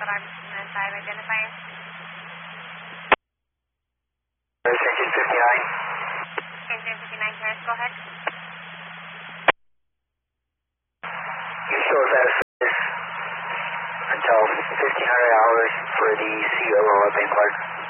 alarm 5, identifier. Engine 59. Engine 59, Harris, go ahead. You show us out of service until 1500 hours for the COO of Bank Park.